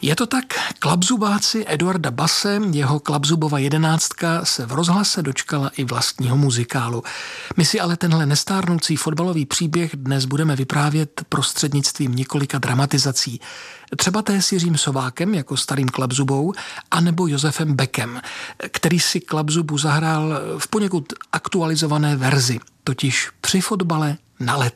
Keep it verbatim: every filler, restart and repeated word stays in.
Je to tak, klapzubáci Eduarda Basse, jeho Klapzubova jedenáctka se v rozhlase dočkala i vlastního muzikálu. My si ale tenhle nestárnoucí fotbalový příběh dnes budeme vyprávět prostřednictvím několika dramatizací. Třeba té s Jiřím Sovákem jako starým Klapzubou, anebo Josefem Beckem, který si Klapzubu zahrál v poněkud aktualizované verzi, totiž při fotbale na leto.